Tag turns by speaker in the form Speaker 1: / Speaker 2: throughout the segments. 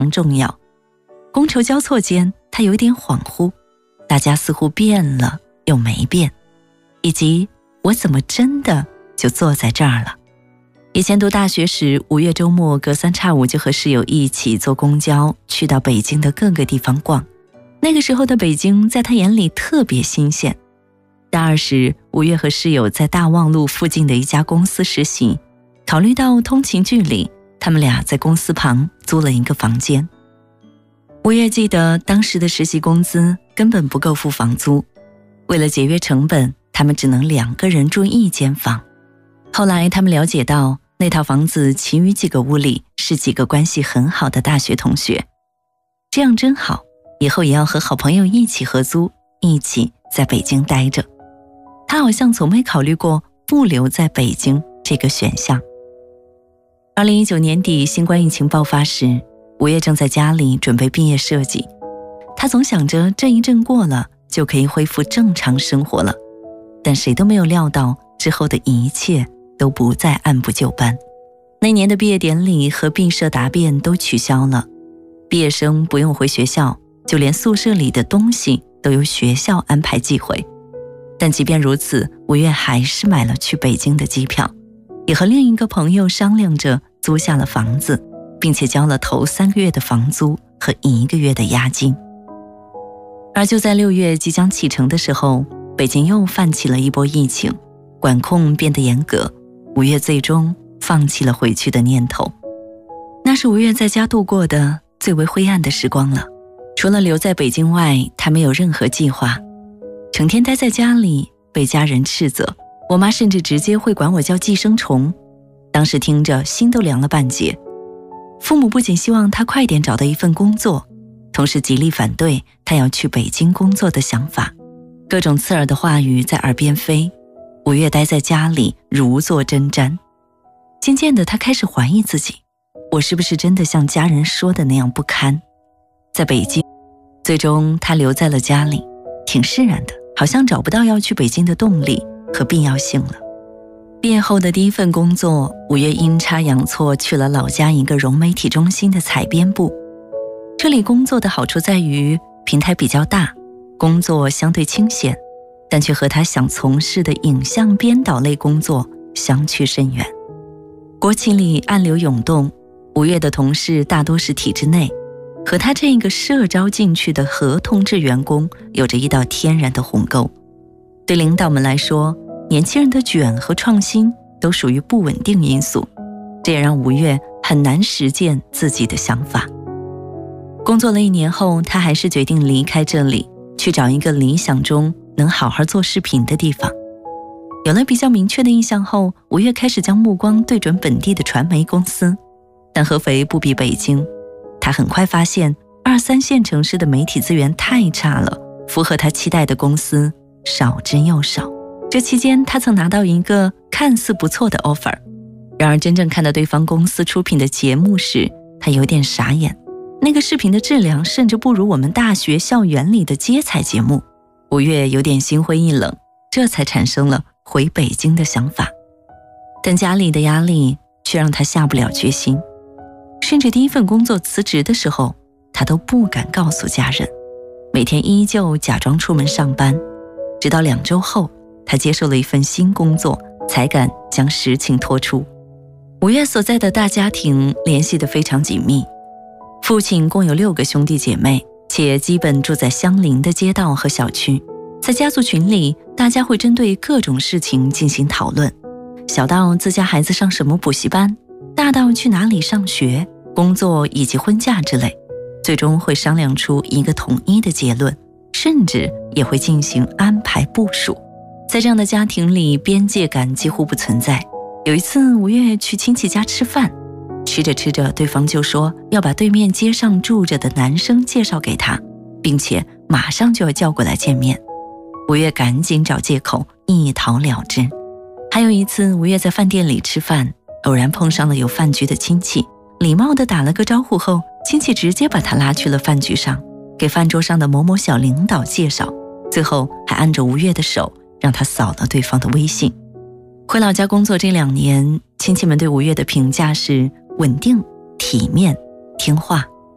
Speaker 1: 重要。觥筹交错间，他有点恍惚，大家似乎变了又没变，以及我怎么真的就坐在这儿了。以前读大学时，5月周末隔三差五就和室友一起坐公交去到北京的各个地方逛，那个时候的北京在他眼里特别新鲜。大二时，5月和室友在大望路附近的一家公司实习，考虑到通勤距离，他们俩在公司旁租了一个房间。5月记得当时的实习工资根本不够付房租，为了节约成本，他们只能2个人住一间房。后来他们了解到，那套房子其余几个屋里是几个关系很好的大学同学，这样真好，以后也要和好朋友一起合租，一起在北京待着。他好像从没考虑过不留在北京这个选项。2019年底新冠疫情爆发时，5月正在家里准备毕业设计，他总想着这一阵过了就可以恢复正常生活了，但谁都没有料到之后的一切都不再按部就班。那年的毕业典礼和毕设答辩都取消了，毕业生不用回学校，就连宿舍里的东西都由学校安排寄回。但即便如此，5月还是买了去北京的机票，也和另一个朋友商量着租下了房子，并且交了头3个月的房租和1个月的押金。而就在6月即将启程的时候，北京又泛起了一波疫情，管控变得严格，5月最终放弃了回去的念头。那是5月在家度过的最为灰暗的时光了。除了留在北京外，他没有任何计划，成天待在家里，被家人斥责，我妈甚至直接会管我叫寄生虫，当时听着心都凉了半截。父母不仅希望他快点找到一份工作，同时极力反对他要去北京工作的想法，各种刺耳的话语在耳边飞。5月待在家里如坐针毡，渐渐的他开始怀疑自己，我是不是真的像家人说的那样不堪。在北京，最终他留在了家里，挺释然的，好像找不到要去北京的动力和必要性了。毕业后的第一份工作，5月阴差阳错去了老家一个融媒体中心的采编部。这里工作的好处在于平台比较大，工作相对清闲，但却和他想从事的影像编导类工作相去甚远。国企里暗流涌动，5月的同事大多是体制内，和他这个社招进去的合同制员工有着一道天然的鸿沟。对领导们来说，年轻人的卷和创新都属于不稳定因素，这也让5月很难实践自己的想法。工作了1年后，他还是决定离开这里，去找一个理想中能好好做视频的地方。有了比较明确的印象后，5月开始将目光对准本地的传媒公司，但合肥不比北京，他很快发现2、3线城市的媒体资源太差了，符合他期待的公司少之又少。这期间他曾拿到一个看似不错的 offer， 然而真正看到对方公司出品的节目时，他有点傻眼，那个视频的质量甚至不如我们大学校园里的接彩节目。5月有点心灰意冷，这才产生了回北京的想法。但家里的压力却让他下不了决心，甚至第一份工作辞职的时候，他都不敢告诉家人，每天依旧假装出门上班，直到2周后，他接受了一份新工作，才敢将实情托出。5月所在的大家庭联系得非常紧密，父亲共有6个兄弟姐妹，且基本住在相邻的街道和小区。在家族群里，大家会针对各种事情进行讨论，小到自家孩子上什么补习班，大到去哪里上学、工作以及婚嫁之类，最终会商量出一个统一的结论，甚至也会进行安排部署。在这样的家庭里，边界感几乎不存在。有一次5月去亲戚家吃饭，吃着吃着，对方就说要把对面街上住着的男生介绍给他，并且马上就要叫过来见面。5月赶紧找借口一逃了之。还有一次5月在饭店里吃饭，偶然碰上了有饭局的亲戚，礼貌地打了个招呼后，亲戚直接把他拉去了饭局上，给饭桌上的某某小领导介绍，最后还按着5月的手让他扫了对方的微信。回老家工作这2年，亲戚们对5月的评价是稳定、体面、听话。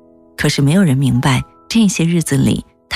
Speaker 1: 可是没有人明白这些日子里